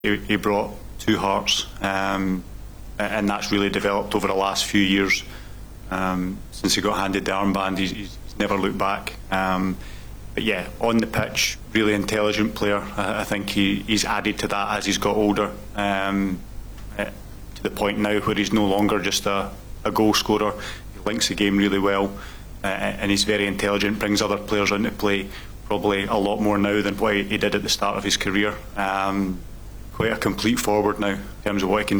he brought two hearts, and that's really developed over the last few years. Since he got handed the armband, he's never looked back. But yeah, on the pitch, really intelligent player. I think he's added to that as he's got older, to the point now where he's no longer just a goal scorer. He links the game really well, and he's very intelligent, brings other players into play probably a lot more now than what he did at the start of his career. Quite a complete forward now in terms of what he can